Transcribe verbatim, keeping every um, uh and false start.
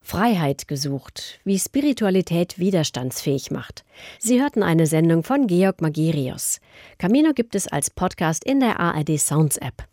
Freiheit gesucht, wie Spiritualität widerstandsfähig macht. Sie hörten eine Sendung von Georg Magirius. Camino gibt es als Podcast in der A R D Sounds App.